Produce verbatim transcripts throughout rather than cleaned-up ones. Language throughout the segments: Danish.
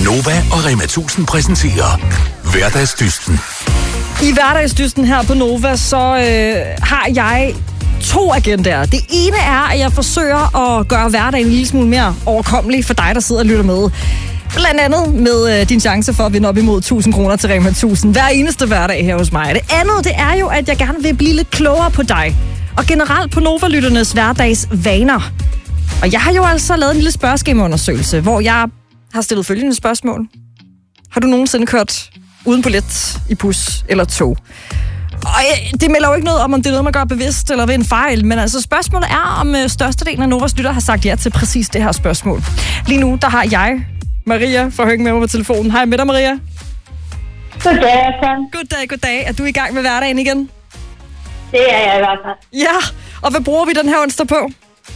Nova og Rema tusind præsenterer Hverdagsdysten. I Hverdagsdysten her på Nova, så øh, har jeg to agendaer. Det ene er, at jeg forsøger at gøre hverdagen en lille smule mere overkommelig for dig, der sidder og lytter med. Blandt andet med øh, din chance for at vinde op imod tusind kroner til Rema tusind hver eneste hverdag her hos mig. Det andet, det er jo, at jeg gerne vil blive lidt klogere på dig. Og generelt på Nova-lytternes hverdagsvaner. Og jeg har jo altså lavet en lille spørgeskemaundersøgelse, hvor jeg har stillet følgende spørgsmål. Har du nogensinde kørt uden billet i bus eller tog? Og det melder jo ikke noget om, om det er noget, man gør bevidst eller ved en fejl, men altså spørgsmålet er, om størstedelen af Novas lytter har sagt ja til præcis det her spørgsmål. Lige nu, der har jeg, Maria, fra Høgen med mig på telefonen. Hej med dig, Maria. Goddag, Søren. Goddag, goddag. Er du i gang med hverdagen igen? Det er jeg i hvert fald. Ja, og hvad bruger vi den her onsdag på?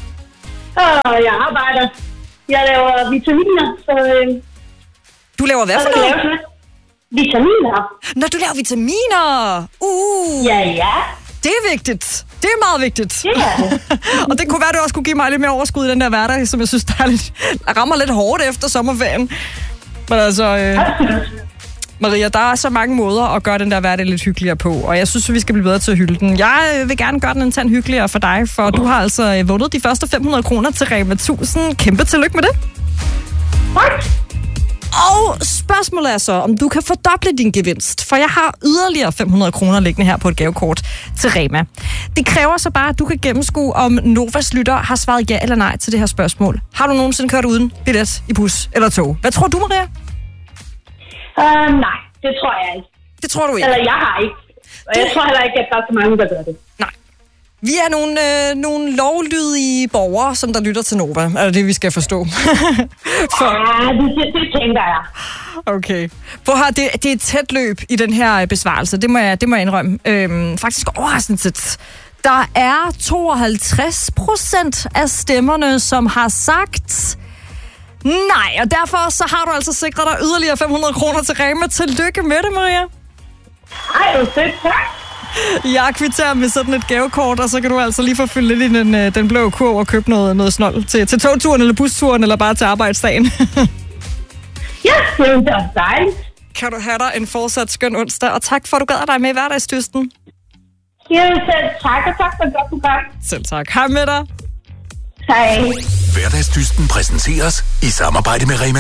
Og jeg arbejder. Jeg laver vitaminer, så... Øh, du laver hvad for noget? Vitaminer. Nå, du laver vitaminer! Uh! Ja, ja. Det er vigtigt. Det er meget vigtigt. Det er det. Og det kunne være, at du også kunne give mig lidt mere overskud i den der hverdag, som jeg synes, der er lidt, rammer lidt hårdt efter sommerferien. Men altså... Øh, Maria, der er så mange måder at gøre den der hverdag lidt hyggeligere på, og jeg synes, vi skal blive bedre til at hylde den. Jeg vil gerne gøre den en tand hyggeligere for dig, for du har altså vundet de første fem hundrede kroner til Rema tusind. Kæmpe tillykke med det. Tak. Og spørgsmålet er så, om du kan fordoble din gevinst, for jeg har yderligere fem hundrede kroner liggende her på et gavekort til Rema. Det kræver så bare, at du kan gennemskue, om Novas lytter har svaret ja eller nej til det her spørgsmål. Har du nogensinde kørt uden billet i bus eller tog? Hvad tror du, Maria? Uh, nej, det tror jeg ikke. Det tror du ikke? Eller jeg har ikke. Og jeg tror heller ikke, at der er så mange, der gør det. Nej. Vi er nogle, øh, nogle lovlydige borgere, som der lytter til Nova. Er det det, vi skal forstå? For... Ja, det, det, det tænker jeg. Okay. Prøv at høre, det, det er et tæt løb i den her besvarelse. Det må jeg, det må jeg indrømme. Øhm, faktisk overraskende tæt. Der er tooghalvtreds procent af stemmerne, som har sagt... Nej, og derfor så har du altså sikret dig yderligere fem hundrede kroner til Rema. Tillykke med det, Maria. Ej, det er tak. Jeg kvitterer med sådan et gavekort, og så kan du altså lige få fyldt lidt i den, den blå kurv og købe noget, noget snold til, til togturen eller busturen, eller bare til arbejdsdagen. Ja, det er dejligt. Kan du have dig en fortsat skøn onsdag, og tak for, at du gad dig med i Hverdagsdysten. Ja, selv tak, og tak for et godt program. Selv tak. Hej med dig. Hej. Hverdagsdysten præsenteres i samarbejde med Rema